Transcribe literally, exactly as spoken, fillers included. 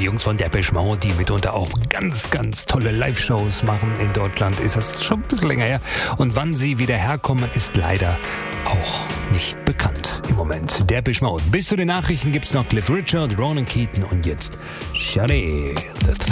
Jungs von Depeche Mode, die mitunter auch ganz, ganz tolle Live-Shows machen in Deutschland, ist das schon ein bisschen länger her. Und wann sie wieder herkommen, ist leider auch nicht bekannt im Moment. Depeche Mode. Bis zu den Nachrichten gibt's noch Cliff Richard, Ronan Keaton und jetzt Shawty.